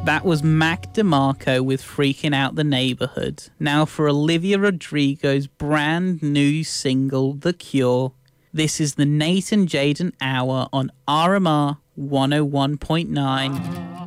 That was Mac DeMarco with Freaking Out the Neighborhood. Now for Olivia Rodrigo's brand new single, The Cure. This is the Nate and Jaden Hour on RMR 101.9.